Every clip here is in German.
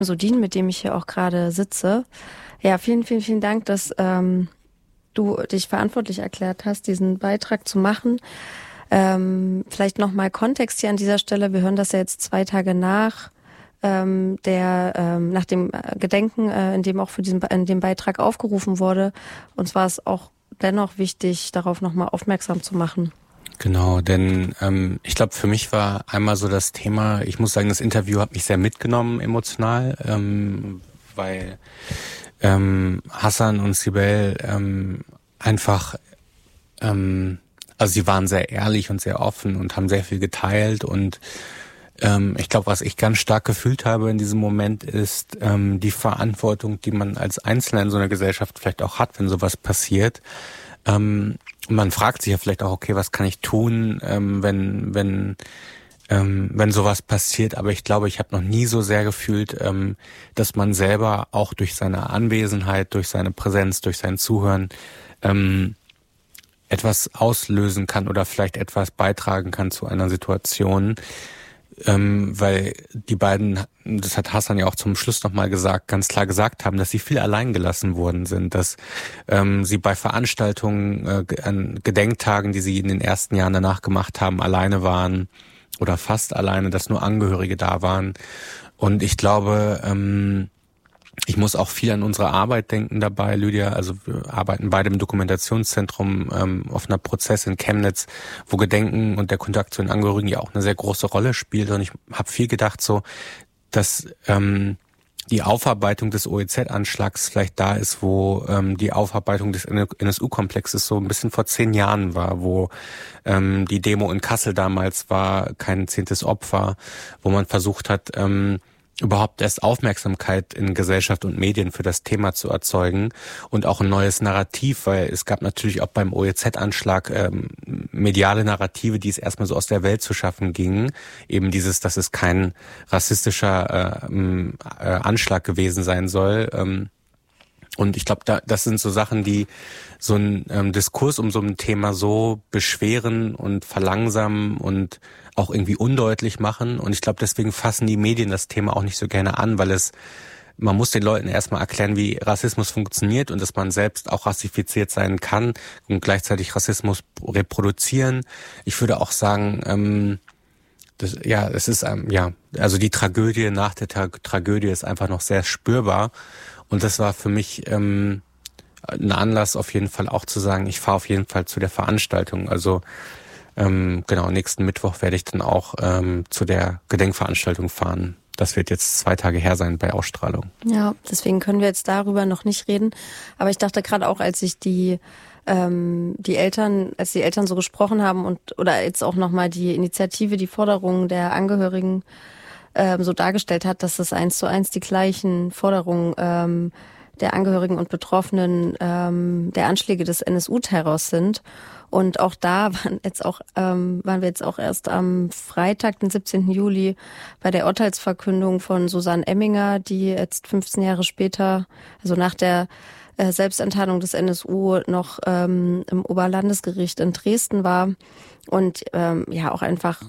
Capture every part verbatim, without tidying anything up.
Sodin, mit dem ich hier auch gerade sitze. Ja, vielen, vielen, vielen Dank, dass ähm, du dich verantwortlich erklärt hast, diesen Beitrag zu machen. Ähm, vielleicht nochmal Kontext hier an dieser Stelle. Wir hören das ja jetzt zwei Tage nach ähm, der ähm, nach dem Gedenken, äh, in dem auch für diesen in dem Beitrag aufgerufen wurde. Uns war es auch dennoch wichtig, darauf nochmal aufmerksam zu machen. Genau, denn ähm, ich glaube, für mich war einmal so das Thema, ich muss sagen, das Interview hat mich sehr mitgenommen emotional, ähm, weil ähm, Hassan und Sibel ähm, einfach, ähm, also sie waren sehr ehrlich und sehr offen und haben sehr viel geteilt und ähm, ich glaube, was ich ganz stark gefühlt habe in diesem Moment ist ähm, die Verantwortung, die man als Einzelner in so einer Gesellschaft vielleicht auch hat, wenn sowas passiert. Ähm, man fragt sich ja vielleicht auch, okay, was kann ich tun, ähm, wenn wenn ähm, wenn sowas passiert. Aber ich glaube, ich habe noch nie so sehr gefühlt, ähm, dass man selber auch durch seine Anwesenheit, durch seine Präsenz, durch sein Zuhören ähm, etwas auslösen kann oder vielleicht etwas beitragen kann zu einer Situation. Ähm, weil die beiden, das hat Hassan ja auch zum Schluss nochmal gesagt, ganz klar gesagt haben, dass sie viel allein gelassen worden sind, dass ähm, sie bei Veranstaltungen, äh, an Gedenktagen, die sie in den ersten Jahren danach gemacht haben, alleine waren oder fast alleine, dass nur Angehörige da waren. Und ich glaube, ähm, ich muss auch viel an unsere Arbeit denken dabei, Lydia. Also wir arbeiten beide im Dokumentationszentrum ähm, offener Prozess in Chemnitz, wo Gedenken und der Kontakt zu den Angehörigen ja auch eine sehr große Rolle spielt. Und ich habe viel gedacht, so, dass ähm, die Aufarbeitung des O E Z-Anschlags vielleicht da ist, wo ähm, die Aufarbeitung des N S U-Komplexes so ein bisschen vor zehn Jahren war, wo ähm, die Demo in Kassel damals war, kein zehntes Opfer, wo man versucht hat, ähm, überhaupt erst Aufmerksamkeit in Gesellschaft und Medien für das Thema zu erzeugen und auch ein neues Narrativ, weil es gab natürlich auch beim O E Z-Anschlag ähm, mediale Narrative, die es erstmal so aus der Welt zu schaffen gingen. Eben dieses, dass es kein rassistischer äh, äh, Anschlag gewesen sein soll. Ähm, und ich glaube, da, das sind so Sachen, die so einen ähm, Diskurs um so ein Thema so beschweren und verlangsamen und auch irgendwie undeutlich machen. Und ich glaube, deswegen fassen die Medien das Thema auch nicht so gerne an, weil es, man muss den Leuten erstmal erklären, wie Rassismus funktioniert und dass man selbst auch rassifiziert sein kann und gleichzeitig Rassismus reproduzieren. Ich würde auch sagen, ähm, das, ja, es ist, ähm, ja, also die Tragödie nach der Tra- Tragödie ist einfach noch sehr spürbar. Und das war für mich ähm, ein Anlass auf jeden Fall auch zu sagen, ich fahre auf jeden Fall zu der Veranstaltung. Also ähm, genau, nächsten Mittwoch werde ich dann auch ähm, zu der Gedenkveranstaltung fahren. Das wird jetzt zwei Tage her sein bei Ausstrahlung. Ja, deswegen können wir jetzt darüber noch nicht reden. Aber ich dachte gerade auch, als ich die ähm, die Eltern, als die Eltern so gesprochen haben und oder jetzt auch nochmal die Initiative, die Forderungen der Angehörigen ähm, so dargestellt hat, dass das eins zu eins die gleichen Forderungen ähm, der Angehörigen und Betroffenen ähm, der Anschläge des N S U-Terrors sind. Und auch da waren jetzt auch ähm, waren wir jetzt auch erst am Freitag, den siebzehnten Juli, bei der Urteilsverkündung von Susanne Emminger, die jetzt fünfzehn Jahre später, also nach der äh, Selbstenttarnung des N S U, noch ähm, im Oberlandesgericht in Dresden war und ähm, ja auch einfach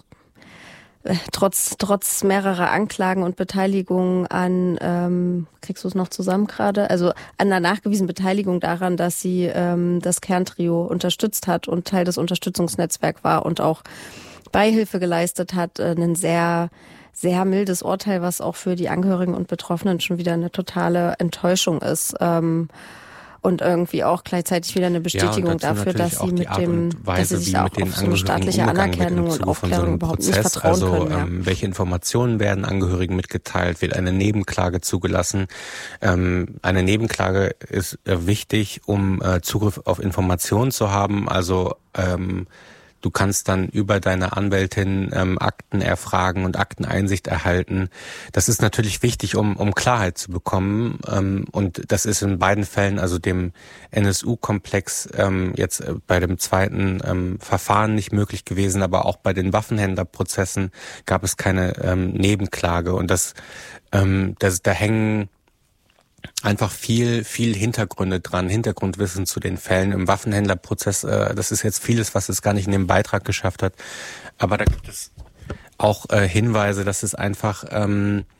Trotz trotz mehrerer Anklagen und Beteiligung an, ähm, kriegst du es noch zusammen gerade? Also an der nachgewiesenen Beteiligung daran, dass sie ähm, das Kerntrio unterstützt hat und Teil des Unterstützungsnetzwerks war und auch Beihilfe geleistet hat, äh, ein sehr sehr mildes Urteil, was auch für die Angehörigen und Betroffenen schon wieder eine totale Enttäuschung ist. Ähm, Und irgendwie auch gleichzeitig wieder eine Bestätigung ja, dafür, dass sie mit dem, dass sie sich auch auf so eine staatliche Anerkennung und Aufklärung so überhaupt Prozess, nicht vertrauen also, können. Ja. Ähm, welche Informationen werden Angehörigen mitgeteilt? Wird eine Nebenklage zugelassen? Ähm, eine Nebenklage ist äh, wichtig, um äh, Zugriff auf Informationen zu haben. Also ähm, du kannst dann über deine Anwältin ähm, Akten erfragen und Akteneinsicht erhalten. Das ist natürlich wichtig, um um Klarheit zu bekommen. Ähm, und das ist in beiden Fällen, also dem N S U-Komplex ähm, jetzt äh, bei dem zweiten ähm, Verfahren nicht möglich gewesen, aber auch bei den Waffenhändlerprozessen gab es keine ähm, Nebenklage. Und das, ähm, das da hängen einfach viel, viel Hintergründe dran, Hintergrundwissen zu den Fällen im Waffenhändlerprozess. Äh, das ist jetzt vieles, was es gar nicht in dem Beitrag geschafft hat. Aber da gibt es auch äh, Hinweise, dass es einfach ähm,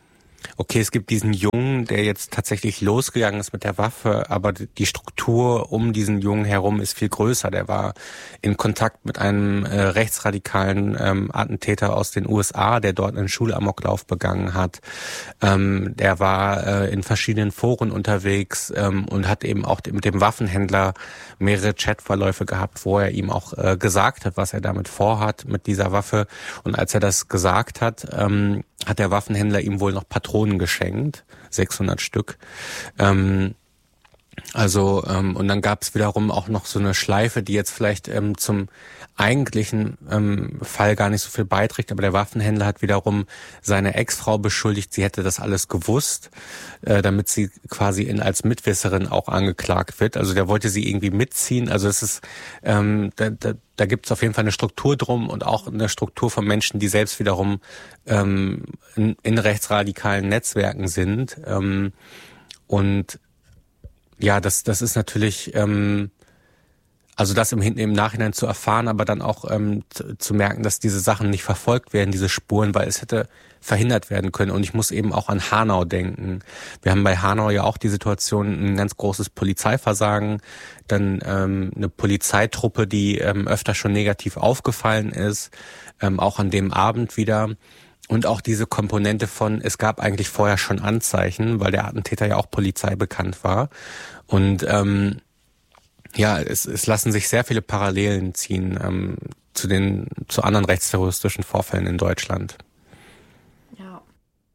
Okay, es gibt diesen Jungen, der jetzt tatsächlich losgegangen ist mit der Waffe, aber die Struktur um diesen Jungen herum ist viel größer. Der war in Kontakt mit einem äh, rechtsradikalen ähm, Attentäter aus den U S A, der dort einen Schulamoklauf begangen hat. Ähm, der war äh, in verschiedenen Foren unterwegs ähm, und hat eben auch mit dem Waffenhändler mehrere Chatverläufe gehabt, wo er ihm auch äh, gesagt hat, was er damit vorhat mit dieser Waffe. Und als er das gesagt hat, ähm, hat der Waffenhändler ihm wohl noch Patronen geschenkt, sechshundert Stück. Ähm, also ähm, und dann gab es wiederum auch noch so eine Schleife, die jetzt vielleicht ähm, zum eigentlichen ähm, Fall gar nicht so viel beiträgt, aber der Waffenhändler hat wiederum seine Ex-Frau beschuldigt, sie hätte das alles gewusst, äh, damit sie quasi in, als Mitwisserin auch angeklagt wird. Also der wollte sie irgendwie mitziehen. Also es ist ähm, da, da, da gibt es auf jeden Fall eine Struktur drum und auch eine Struktur von Menschen, die selbst wiederum ähm, in, in rechtsradikalen Netzwerken sind. Ähm, und ja, das das ist natürlich, ähm, also das im, im Nachhinein zu erfahren, aber dann auch ähm, zu, zu merken, dass diese Sachen nicht verfolgt werden, diese Spuren, weil es hätte verhindert werden können. Und ich muss eben auch an Hanau denken. Wir haben bei Hanau ja auch die Situation, ein ganz großes Polizeiversagen, dann ähm, eine Polizeitruppe, die ähm, öfter schon negativ aufgefallen ist, ähm, auch an dem Abend wieder. Und auch diese Komponente von, es gab eigentlich vorher schon Anzeichen, weil der Attentäter ja auch Polizei bekannt war. Und ähm, ja, es, es lassen sich sehr viele Parallelen ziehen ähm, zu den zu anderen rechtsterroristischen Vorfällen in Deutschland. Ja.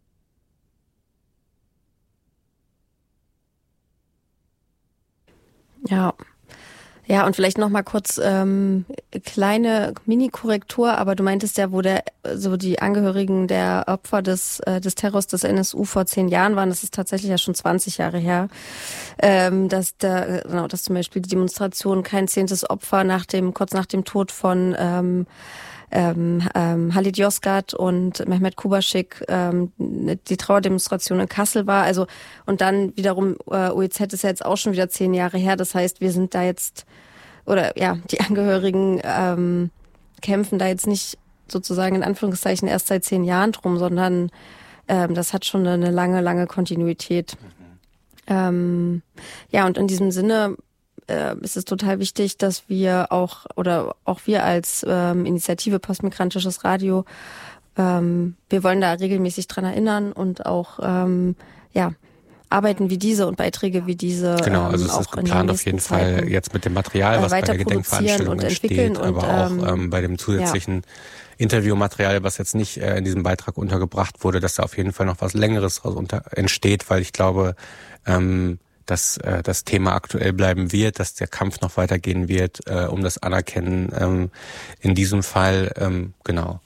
Ja. Ja, und vielleicht noch mal kurz ähm, kleine Mini-Korrektur, aber du meintest ja, wo der so die Angehörigen der Opfer des äh, des Terrors des N S U vor zehn Jahren waren, das ist tatsächlich ja schon zwanzig Jahre her, ähm, dass da genau, dass zum Beispiel die Demonstration kein zehntes Opfer nach dem kurz nach dem Tod von ähm, ähm, ähm, Halid Yozgat und Mehmet Kubaschik ähm, die Trauerdemonstration in Kassel war. Also und dann wiederum äh, O E Z ist ja jetzt auch schon wieder zehn Jahre her. Das heißt, wir sind da jetzt oder ja die Angehörigen ähm, kämpfen da jetzt nicht sozusagen in Anführungszeichen erst seit zehn Jahren drum, sondern ähm, das hat schon eine lange lange Kontinuität. Mhm. Ähm, ja und in diesem Sinne ist es total wichtig, dass wir auch, oder auch wir als ähm, Initiative Postmigrantisches Radio, ähm, wir wollen da regelmäßig dran erinnern und auch, ähm, ja, Arbeiten wie diese und Beiträge wie diese. Genau, also ähm, es ist geplant auf jeden Zeiten, Fall jetzt mit dem Material, was bei der Gedenkveranstaltung entsteht, aber auch ähm, bei dem zusätzlichen ja. Interviewmaterial, was jetzt nicht äh, in diesem Beitrag untergebracht wurde, dass da auf jeden Fall noch was Längeres raus unter, entsteht, weil ich glaube, ähm, dass äh, das Thema aktuell bleiben wird, dass der Kampf noch weitergehen wird, äh, um das Anerkennen ähm, in diesem Fall, ähm, genau.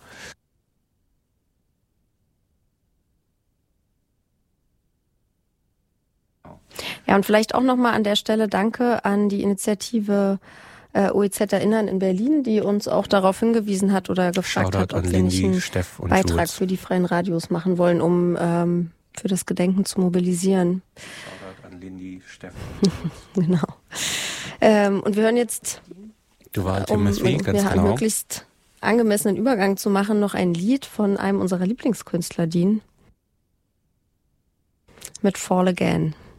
Ja, und vielleicht auch nochmal an der Stelle Danke an die Initiative äh, O E Z Erinnern in Berlin, die uns auch darauf hingewiesen hat oder gefragt Shoutout hat, ob wir Lindy, nicht einen Beitrag Jules. für die freien Radios machen wollen, um ähm, für das Gedenken zu mobilisieren. Lindy, Steffen. Genau. Ähm, und wir hören jetzt, du warst um, M S W, ganz wir genau. möglichst angemessenen Übergang zu machen, noch ein Lied von einem unserer Lieblingskünstler, Dean, mit Fall Again.